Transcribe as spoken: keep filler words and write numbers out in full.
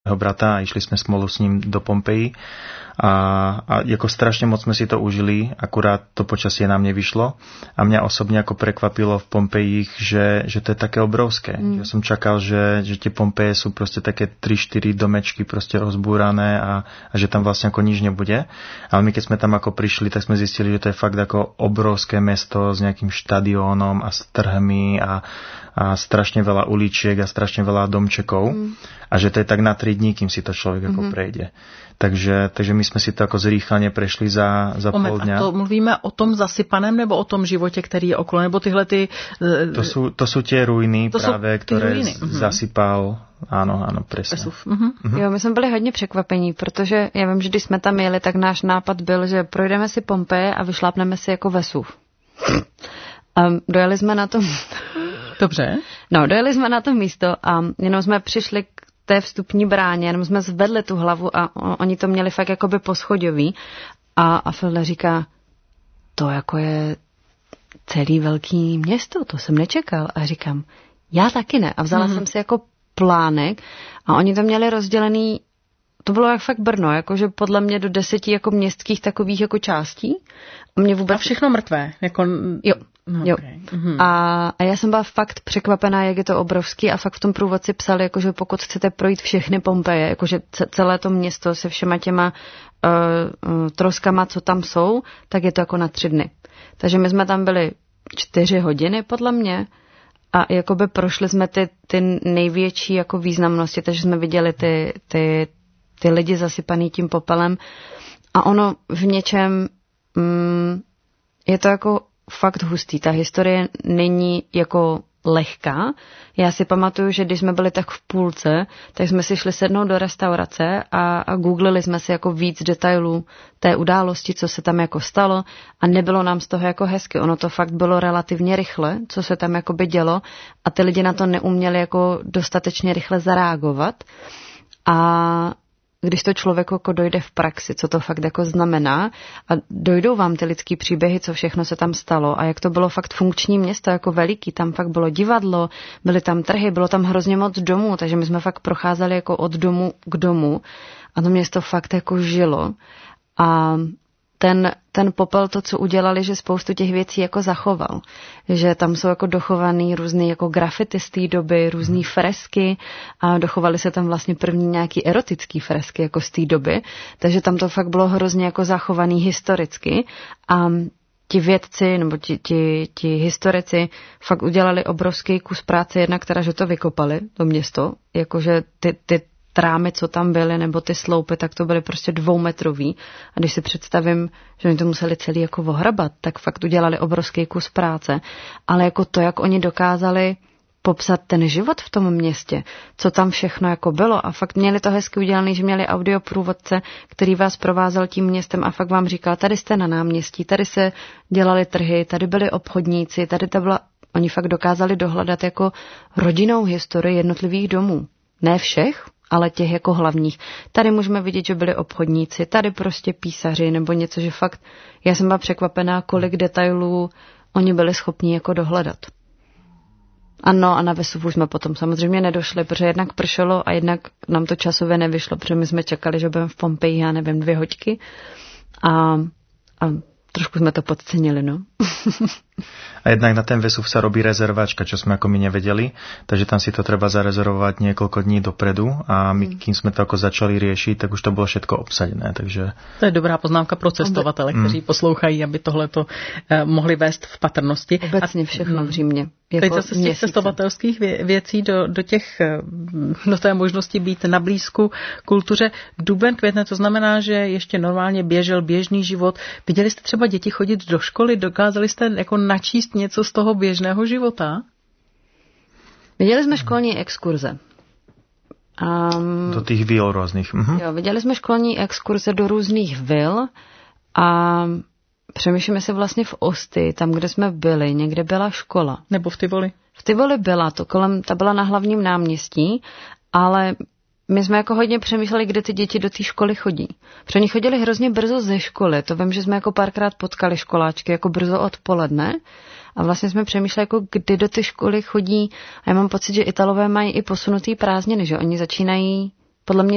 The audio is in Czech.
jeho brata a išli jsme spolu s ním do Pompeji. A, a jako strašně moc jsme si to užili, akurát to počasie nám nevyšlo. A mňa osobně jako prekvapilo v Pompejích, že, že to je také obrovské. Mm. Ja som čakal, že, že tie Pompeje sú proste také tri štyri domečky proste rozbúrané a, a že tam vlastne ako nič nebude. Ale my keď sme tam ako prišli, tak sme zistili, že to je fakt ako obrovské mesto s nejakým štadiónom a s trhmi a, a strašne veľa uličiek a strašne veľa domčekov. Mm. A že to je tak na tri dní, kým si to človek mm-hmm. ako prejde. Takže, takže my jsme si to jako zrýchleně prešli za, za Moment, pol dňa. A to mluvíme o tom zasypaném nebo o tom životě, který je okolo, nebo tyhle ty... To jsou, to jsou tie ruiny, to právě, které ruiny. zasypal. Ano, ano, přesně. Uh-huh. Uh-huh. Jo, my jsme byli hodně překvapení, protože já vím, že když jsme tam jeli, tak náš nápad byl, že projdeme si Pompeje a vyšlápneme si jako Vesuv. A dojeli jsme na to... Dobře. No, dojeli jsme na to místo a jenom jsme přišli k té vstupní bráně, jenom jsme zvedli tu hlavu a oni to měli fakt jakoby poschodový a, a Filda říká, to jako je celý velký město, to jsem nečekal. A říkám, já taky ne. A vzala mm-hmm. jsem si jako plánek a oni to měli rozdělený, to bylo jak fakt Brno, jakože podle mě do deseti jako městských takových jako částí. A mě vůbec... A všechno mrtvé. Jako... Jo. No, jo. Okay. Mm-hmm. A, a já jsem byla fakt překvapená, jak je to obrovský a fakt v tom průvodci psali, jakože pokud chcete projít všechny Pompeje, jakože celé to město se všema těma uh, uh, troskama, co tam jsou, tak je to jako na tři dny. Takže my jsme tam byli čtyři hodiny podle mě a jakoby prošli jsme ty, ty největší jako významnosti, takže jsme viděli ty, ty, ty lidi zasypaný tím popelem a ono v něčem mm, je to jako fakt hustý. Ta historie není jako lehká. Já si pamatuju, že když jsme byli tak v půlce, tak jsme si šli sednout do restaurace a, a googlili jsme si jako víc detailů té události, co se tam jako stalo a nebylo nám z toho jako hezky. Ono to fakt bylo relativně rychle, co se tam jako by dělo a ty lidi na to neuměli jako dostatečně rychle zareagovat. A když to člověku jako dojde v praxi, co to fakt jako znamená a dojdou vám ty lidský příběhy, co všechno se tam stalo a jak to bylo fakt funkční město, jako veliký, tam fakt bylo divadlo, byly tam trhy, bylo tam hrozně moc domů, takže my jsme fakt procházeli jako od domu k domu a to město fakt jako žilo a ten, ten popel, to, co udělali, že spoustu těch věcí jako zachoval. Že tam jsou jako dochovaný různý jako grafity z té doby, různý fresky a dochovaly se tam vlastně první nějaký erotický fresky jako z té doby. Takže tam to fakt bylo hrozně jako zachovaný historicky a ti vědci nebo ti, ti, ti historici fakt udělali obrovský kus práce, jednak teda, že to vykopali, to město, jakože ty, ty trámy, co tam byly, nebo ty sloupy, tak to byly prostě dvoumetrový. A když si představím, že oni to museli celý jako ohrabat, tak fakt udělali obrovský kus práce. Ale jako to, jak oni dokázali popsat ten život v tom městě, co tam všechno jako bylo a fakt měli to hezky udělané, že měli audioprůvodce, který vás provázel tím městem a fakt vám říkal, tady jste na náměstí, tady se dělali trhy, tady byli obchodníci, tady to byla, oni fakt dokázali dohledat jako rodinnou historii jednotlivých domů. Ne všech, ale těch jako hlavních. Tady můžeme vidět, že byli obchodníci, tady prostě písaři nebo něco, že fakt, já jsem byla překvapená, kolik detailů oni byli schopni jako dohledat. Ano, a na Vesuvu jsme potom samozřejmě nedošli, protože jednak pršelo a jednak nám to časově nevyšlo, protože my jsme čekali, že budeme v Pompeji, já nevím, dvě hoďky a, a trošku jsme to podcenili, no. A jednak na ten Vesuv sa robí rezervačka, čo sme ako my nevedeli, takže tam si to treba zarezervovať niekoľko dní dopredu a my, kým sme to ako začali riešiť, tak už to bylo všetko obsadené, takže... To je dobrá poznámka pro cestovatele, kteří mm. poslouchají, aby tohleto eh, mohli vést v patrnosti. Obecně všechno v Římě. Jako teď zase z těch cestovatelských věcí do, do těch, do té možnosti být na blízku kultuře. Duben, květne, to znamená, že ještě normálně běžel běžný život. Viděli jste třeba děti chodit do školy, dokázali jste jako načíst něco z toho běžného života? Viděli jsme školní exkurze. Um, do těch vil různých. Mhm. Jo, viděli jsme školní exkurze do různých vil a přemýšlíme se vlastně v Osty, tam, kde jsme byli, někde byla škola. Nebo v Tivoli? V Tivoli byla, to kolem, ta byla na hlavním náměstí, ale my jsme jako hodně přemýšleli, kde ty děti do té školy chodí. Protože oni chodili hrozně brzo ze školy, to vím, že jsme jako párkrát potkali školáčky, jako brzo odpoledne a vlastně jsme přemýšleli, jako kdy do té školy chodí a já mám pocit, že Italové mají i posunutý prázdniny, že oni začínají podle mě